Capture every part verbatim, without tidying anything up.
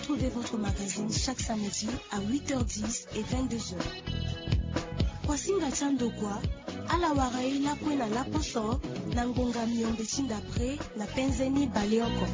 Retrouvez votre magazine chaque samedi à huit heures dix et vingt-deux heures. Kwasinga Chandokwa, ala waraila kwena laposo, nangonga miombe chindapre, na penzeni baleoko.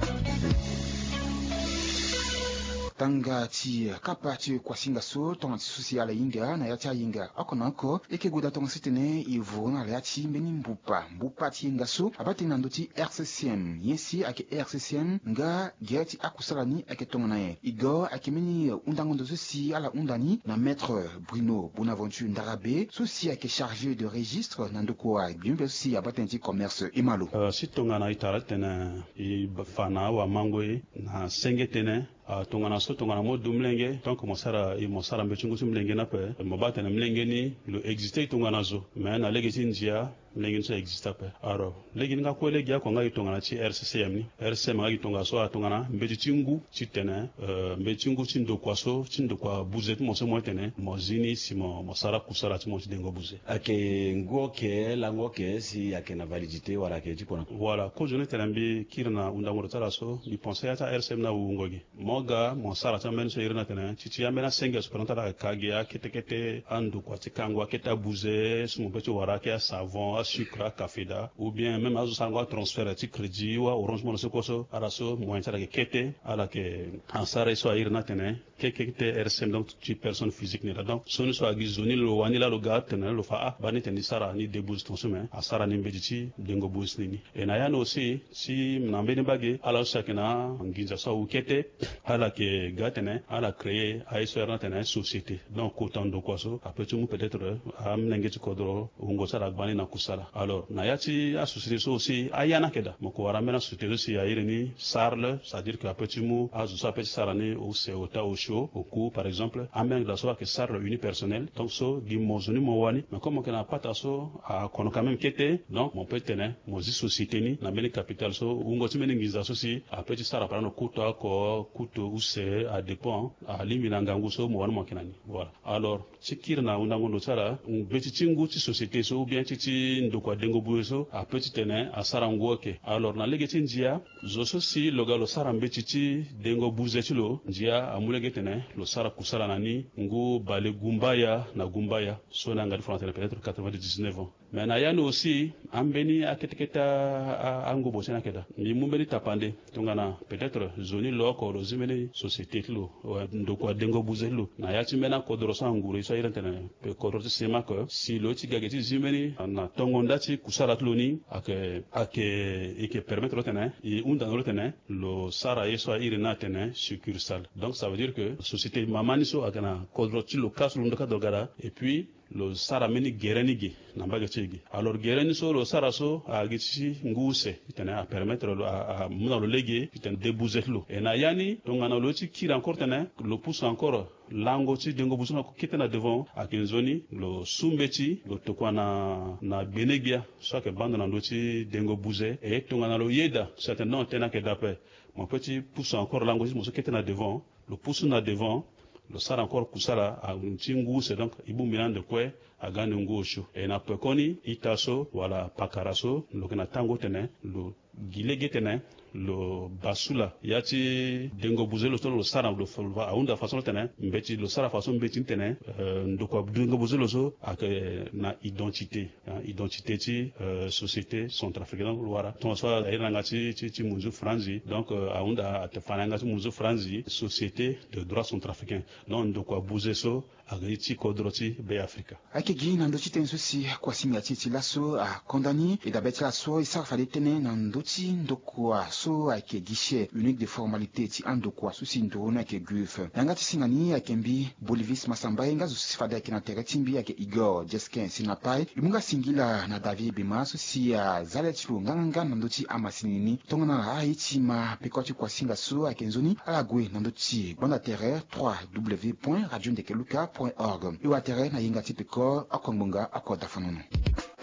Tanga ti kapa ti kwasinga so tonga ti susi ala inga na ya ti inga akonako eke goda tonga sitene i vuruna la ti mbeni mbupa mbupa ti inga so abati nando ti R C C M yensi ake R C C M nga gira ti akusala ni ake tonga na ye igo ake meni undangondo susi ala undani na maître Bruno Bonaventure Ndarabe susi ake chargé de registre nando kwa bimbe susi abati ti commerce imalo uh, si tonga na itara tene i fana wa mangwe na senge tene a uh, tongana so tongana mo dumlenge donc mo sara i mo sara mbe chungu mlenge na pe mo bata na mlenge ni lo existe tongana zo mais na legisi njia mlenge so existe pe aro legi nga ko legi ko nga tongana ci R C C M ni R C C M nga tonga so tongana mbe chingu ci tene euh mbe chingu ci ndo kwa so ci ndo kwa buzet mo so mo tene mo zini si mo mo sara kusara ci mo ci dengo buze ake ngoke la ngoke si ake na validité wala ke ci pona voilà ko jone telambi kirna unda mo tara so di penser ata R C C M na wungogi moga mo sara ta men so irna tene ci ci amena senga so pronta da kage ya kete kete andu kwa ci kangwa keta buze sumo beto wara ke savon a sucre café da ou bien même azu sangwa transfert ti crédit wa orange mo so ko so ara so mo intara ke kete ala ke ansare so irna tene ke kete R C M donc ci personne physique ni là donc so ni so agi zoni lo wani la lo ga tene lo fa a bani tene sara ni debuz ton semaine a sara ni mbedi ci dengo buz ni e na yana aussi si nambe ni bage ala so kena nginja so u kete ala ke gatene ala créer ay so erna tene société donc autant de quoi so après tout peut-être am nangeti kodro ungo sara bani na kusala alors na yati a société so aussi ayana keda moko wara mena société aussi ayireni sarle c'est-à-dire que après tout azu so après sarane au c'est au ta au show au coup par exemple amen la so que sarle unipersonnel donc so gi mozuni mo wani mais comme on n'a pas taso a kono quand même kete donc mon peut tene mozi société ni na meni capital so ungo timeni ngiza so si après tout sara parano kuto ko kuto use a dépend a limina ngangu so mo wani makinani voilà alors cikirna undango ndo sara beti cingu ci société so ou bien ci ndo kwa dengo bueso a petit tene a sara ngoke alors na legeti njia zo so si loga lo sara mbeti ci dengo buze ci lo njia amulege tene lo sara kusala nani ngu bale gumbaya na gumbaya so na ngadi frontière peut-être quatre-vingt-dix-neuf ans mais na yano aussi ambeni aketeketa ango bosena keda ni mumbeni tapande tongana peut-être zoni loko lo zimeni société lo ndo kwa dengo buze lo na yati mena kodro sangure so irentene pe kodro sema ko si lo ti gageti zimeni na tongonda ti kusala tloni ake ake eke permettre tene et unda no tene lo sara yeso irina tene succursale donc ça veut dire que société mamani so akana kodro ti lo kasu ndo ka dogara et puis lo sara meni gereni gi na mbaga chegi alors gereni so lo sara so a gichi nguse tene a permettre lo a muna lo legi tene débouzer lo et na yani donc ana lo ti kira encore tene lo pousse encore lango ti dengo busuna ko kitena devant a kenzoni lo sumbeti lo tokwana na benegia so que bande na lo ti dengo buze et tongana lo yeda certainement tena ke dape mon petit pousse encore lango ti mo so kitena devant lo pousse na devant lo sara encore kusala a ntingu c'est donc ibu milan de kwe a gane ngosho e na pekoni itaso wala pakaraso lo kena tango tene lo gilege tene lo basula yati dengo buzelo to lo sara lo folva aunda façon tene mbeti lo sara façon mbeti tene euh, ndoko dengo buzelo so ak na identité hein, identité ti euh, société centrafricaine donc wara to so ira ngati ti ti munzu franzi donc euh, aunda atefana ngati munzu franzi société de droit centrafricain non ndoko buzeso agiti kodroti be Afrika ake gi na ndoti tenso si kwa simia titi laso a condamné et d'abord laso il sa fallait tenir na ndoti ndoko so ake guichet unique de formalité ti andoko so si ndona ake guf nanga ti singani ake mbi Bolivis Masamba nga zo si fada ake na tereti mbi ake Igor Jeskin sinapai limunga singila na David Bima so si a zalet lu nganga na ndoti amasinini tongana na haiti ma pekoti kwa singa so ake nzoni ala gwe na ndoti banda terre w point radio ndekeluka point org iwa terre na yinga tipiko akongbunga akoda fanunu